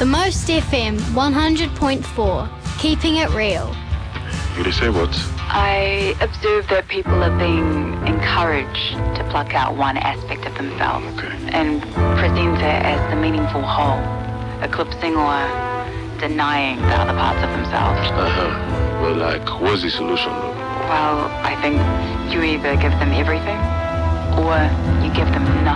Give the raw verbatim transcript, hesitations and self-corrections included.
The Most F M one hundred point four, keeping it real. You say what? I observe that people are being encouraged to pluck out one aspect of themselves Okay. and present it as the meaningful whole, eclipsing or denying the other parts of themselves. Uh-huh. Well, like, what's the solution, though? Well, I think you either give them everything or you give them nothing.